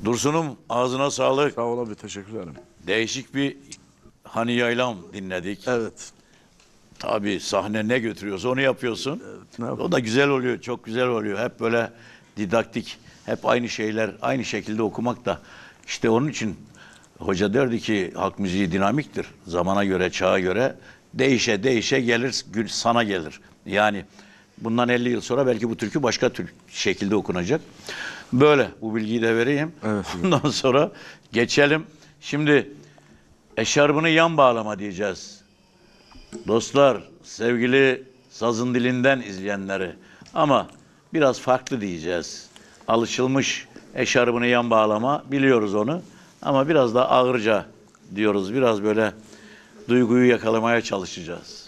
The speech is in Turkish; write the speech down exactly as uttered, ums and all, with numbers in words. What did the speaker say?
Dursun'um ağzına sağlık. Sağ ol abi, teşekkür ederim. Değişik bir Hani Yaylam dinledik. Evet. Tabii sahne ne götürüyorsa onu yapıyorsun. Evet, ne yapalım? O da güzel oluyor, çok güzel oluyor. Hep böyle didaktik, hep aynı şeyler, aynı şekilde okumak da. İşte onun için hoca derdi ki halk müziği dinamiktir. Zamana göre, çağa göre değişe değişe gelir, gün sana gelir. Yani bundan elli yıl sonra belki bu türkü başka tür şekilde okunacak. Böyle bu bilgiyi de vereyim. Evet. Ondan sonra geçelim. Şimdi eşarbını yan bağlama diyeceğiz. Dostlar, sevgili sazın dilinden izleyenleri, ama biraz farklı diyeceğiz. Alışılmış eşarbını yan bağlama, biliyoruz onu, ama biraz da ağırca diyoruz. Biraz böyle duyguyu yakalamaya çalışacağız.